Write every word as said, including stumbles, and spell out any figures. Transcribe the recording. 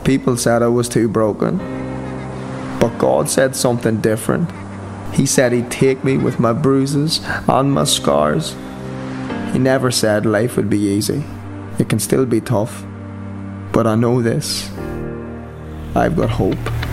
People said I was too broken, but God said something different. He said He'd take me with my bruises and my scars. He never said life would be easy. It can still be tough, but I know this: I've got hope.